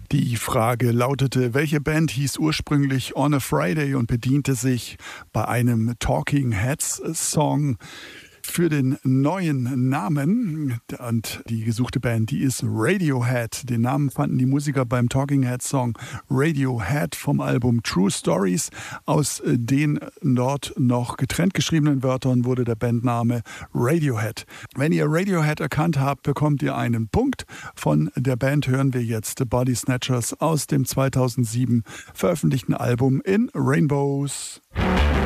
Die Frage lautete, welche Band hieß ursprünglich On a Friday und bediente sich bei einem Talking Heads Song für den neuen Namen. Und die gesuchte Band, die ist Radiohead. Den Namen fanden die Musiker beim Talking Heads Song Radiohead vom Album True Stories. Aus den dort noch getrennt geschriebenen Wörtern wurde der Bandname Radiohead. Wenn ihr Radiohead erkannt habt, bekommt ihr einen Punkt. Von der Band hören wir jetzt Body Snatchers aus dem 2007 veröffentlichten Album In Rainbows.